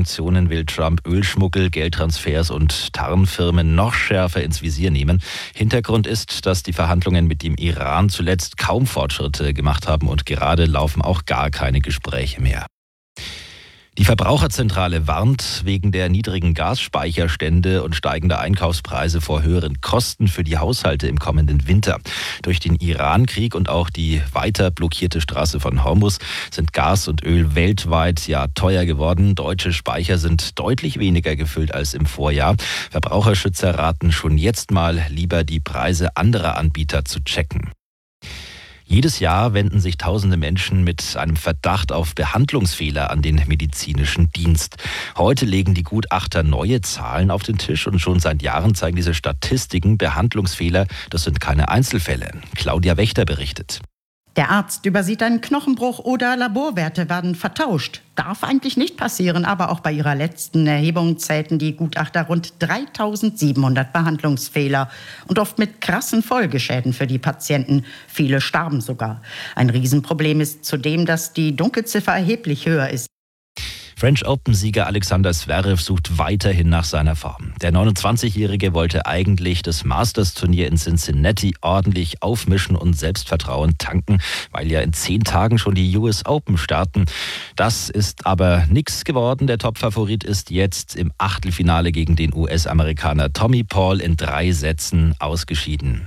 Sanktionen will Trump Ölschmuggel, Geldtransfers und Tarnfirmen noch schärfer ins Visier nehmen. Hintergrund ist, dass die Verhandlungen mit dem Iran zuletzt kaum Fortschritte gemacht haben und gerade laufen auch gar keine Gespräche mehr. Die Verbraucherzentrale warnt wegen der niedrigen Gasspeicherstände und steigender Einkaufspreise vor höheren Kosten für die Haushalte im kommenden Winter. Durch den Iran-Krieg und auch die weiter blockierte Straße von Hormuz sind Gas und Öl weltweit teuer geworden. Deutsche Speicher sind deutlich weniger gefüllt als im Vorjahr. Verbraucherschützer raten schon jetzt mal, lieber die Preise anderer Anbieter zu checken. Jedes Jahr wenden sich tausende Menschen mit einem Verdacht auf Behandlungsfehler an den medizinischen Dienst. Heute legen die Gutachter neue Zahlen auf den Tisch und schon seit Jahren zeigen diese Statistiken, Behandlungsfehler, das sind keine Einzelfälle. Claudia Wächter berichtet. Der Arzt übersieht einen Knochenbruch oder Laborwerte werden vertauscht. Darf eigentlich nicht passieren, aber auch bei ihrer letzten Erhebung zählten die Gutachter rund 3700 Behandlungsfehler und oft mit krassen Folgeschäden für die Patienten. Viele starben sogar. Ein Riesenproblem ist zudem, dass die Dunkelziffer erheblich höher ist. French Open-Sieger Alexander Zverev sucht weiterhin nach seiner Form. Der 29-Jährige wollte eigentlich das Masters-Turnier in Cincinnati ordentlich aufmischen und Selbstvertrauen tanken, weil ja in 10 Tagen schon die US Open starten. Das ist aber nichts geworden. Der Topfavorit ist jetzt im Achtelfinale gegen den US-Amerikaner Tommy Paul in 3 Sätzen ausgeschieden.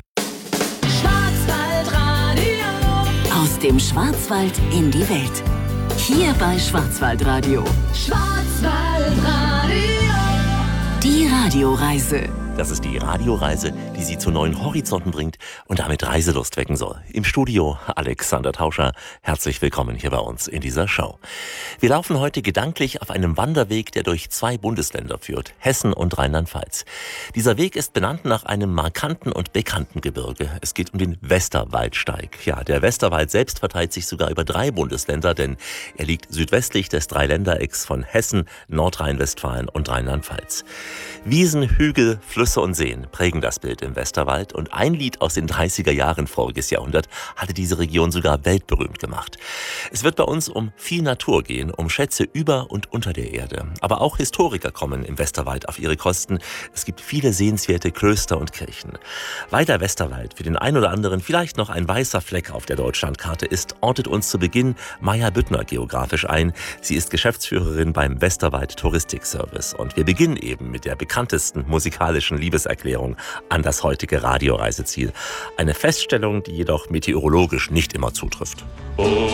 Schwarzwaldradio. Aus dem Schwarzwald in die Welt. Hier bei Schwarzwaldradio. Schwarzwaldradio. Die Radioreise. Das ist die Radioreise, die Sie zu neuen Horizonten bringt und damit Reiselust wecken soll. Im Studio Alexander Tauscher. Herzlich willkommen hier bei uns in dieser Show. Wir laufen heute gedanklich auf einem Wanderweg, der durch 2 Bundesländer führt, Hessen und Rheinland-Pfalz. Dieser Weg ist benannt nach einem markanten und bekannten Gebirge. Es geht um den Westerwaldsteig. Ja, der Westerwald selbst verteilt sich sogar über 3 Bundesländer, denn er liegt südwestlich des Dreiländerecks von Hessen, Nordrhein-Westfalen und Rheinland-Pfalz. Wiesen, Hügel, Flüsse und Seen prägen das Bild im Westerwald und ein Lied aus den 30er Jahren voriges Jahrhundert hatte diese Region sogar weltberühmt gemacht. Es wird bei uns um viel Natur gehen, um Schätze über und unter der Erde. Aber auch Historiker kommen im Westerwald auf ihre Kosten. Es gibt viele sehenswerte Klöster und Kirchen. Weiter Westerwald, für den einen oder anderen vielleicht noch ein weißer Fleck auf der Deutschlandkarte ist, ortet uns zu Beginn Maja Büttner geografisch ein. Sie ist Geschäftsführerin beim Westerwald Touristikservice und wir beginnen eben mit der bekanntesten musikalischen Liebeserklärung an das heutige Radioreiseziel. Eine Feststellung, die jedoch meteorologisch nicht immer zutrifft. Oh,